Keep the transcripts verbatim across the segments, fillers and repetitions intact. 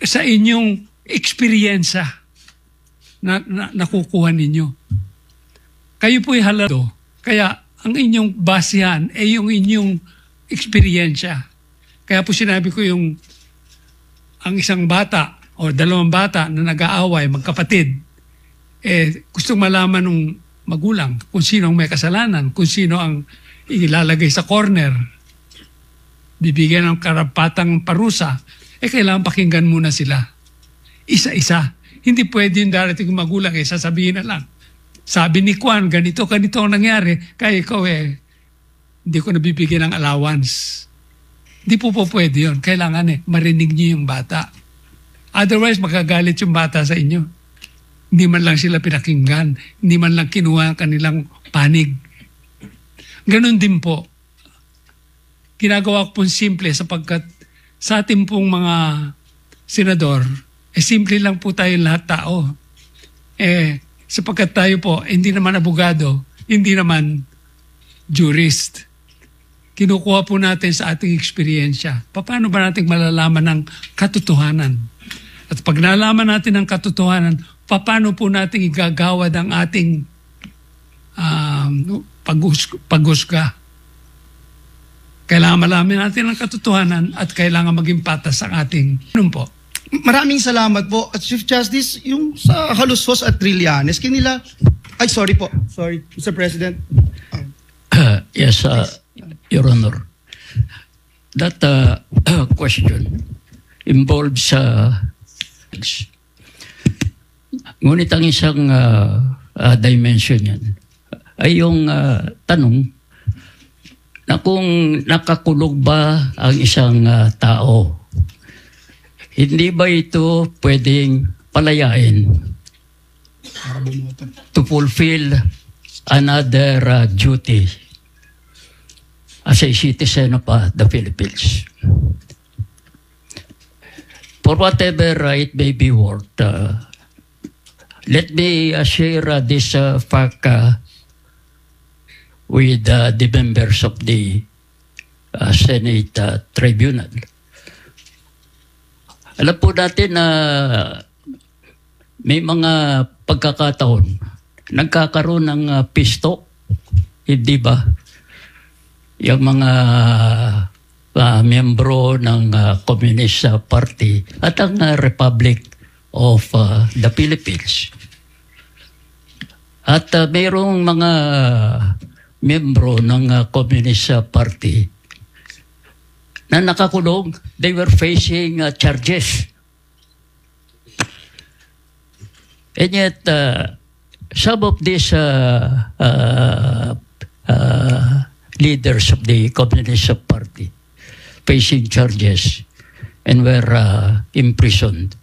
sa inyong eksperyensya na, na nakukuha ninyo. Kayo po'y halado. Kaya ang inyong basihan ay yung inyong eksperyensya. Kaya po sinabi ko yung ang isang bata o dalawang bata na nag-aaway, magkapatid, eh gustong malaman ng magulang kung sino ang may kasalanan, kung sino ang ilalagay sa corner, bibigyan ng karapatang parusa, eh kailangan pakinggan muna sila. Isa-isa. Hindi pwede yung darating yung magulang, eh sasabihin na lang. Sabi ni Juan, ganito, ganito ang nangyari, kaya ikaw eh, hindi ko nabibigyan ng allowance. Hindi po po pwede yun. Kailangan eh, marinig niyo yung bata. Otherwise, magagalit yung bata sa inyo. Hindi man lang sila pinakinggan. Hindi man lang kinuha ang kanilang panig. Ganon din po. Ginagawa ko pong simple sapagkat sa ating pong mga senador, eh simple lang po tayo lahat tao. Eh, sapagkat tayo po, eh, hindi naman abogado, hindi naman jurist. Kinukuha po natin sa ating eksperyensya. Paano ba natin malalaman ng katotohanan? At pag nalaman natin ng katotohanan, paano po natin igagawad ang ating um, paghusga? Kailangan malaman natin ang katotohanan at kailangan maging patas ang ating ano po. Maraming salamat po. At Chief Justice, yung sa Halusos at Trillanes, kinila... Ay, sorry po. Sorry, Mister President. Uh, uh, yes, uh, Your Honor. That uh, uh, question involves uh, ngunit ang isang uh, uh, dimension yan ay yung uh, tanong na kung nakakulog ba ang isang uh, tao. Hindi ba ito pwedeng palayain to fulfill another uh, duty as a citizen of uh, the Philippines? For whatever uh, it may be worth, uh, let me uh, share uh, this uh, fact uh, with uh, the members of the uh, Senate uh, Tribunal. Alam po natin na uh, may mga pagkakataon nagkakaroon ng uh, pisto, hindi ba? Yung mga uh, membro ng uh, Communist uh, Party at ang uh, Republic of uh, the Philippines. At uh, mayroong mga membro ng uh, Communist uh, Party na nakakulong. They were facing uh, charges. And yet, uh, some of these uh, uh, uh, leaders of the Communist Party facing charges and were uh, imprisoned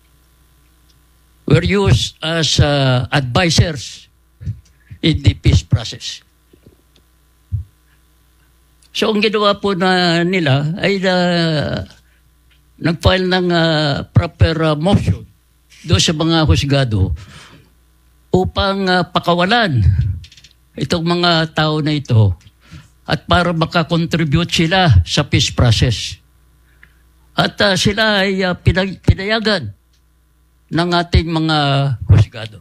were used as uh, advisors in the peace process. So ang ginawa po na nila ay uh, nag-file ng uh, proper uh, motion doon sa mga husgado upang uh, pakawalan itong mga tao na ito at para makakontribute sila sa peace process. At uh, sila ay uh, pinay- pinayagan ng ating mga husgado.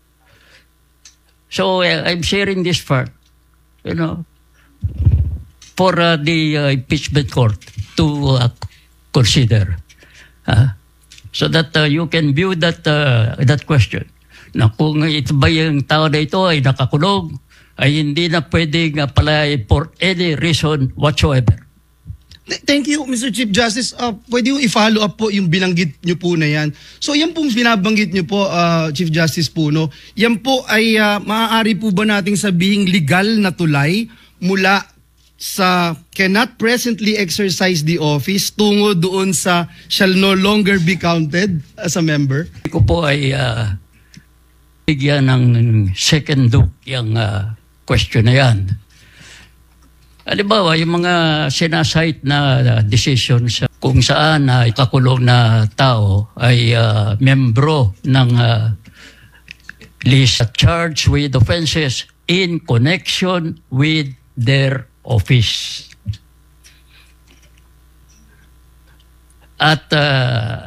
So uh, I'm sharing this part, you know, for uh, the uh, impeachment court to uh, consider. Uh, so that uh, you can view that uh, that question. Na kung ito ba yung tao na ito ay nakakulong, ay hindi na pwedeng uh, palayain for any reason whatsoever. Thank you, Mister Chief Justice. Uh, pwede yung i-follow up po yung binanggit nyo po na yan. So yan pong binabanggit nyo po, uh, Chief Justice Puno, yan po ay uh, maaari po ba nating sabihing legal na tulay mula sa cannot presently exercise the office tungo doon sa shall no longer be counted as a member? Ko po ay uh, bigyan ng second look yung uh, question na yan. Halimbawa, yung mga sinasite na uh, decisions kung saan uh, ikakulong na tao ay uh, membro ng uh, list charged with offenses in connection with their office. At uh,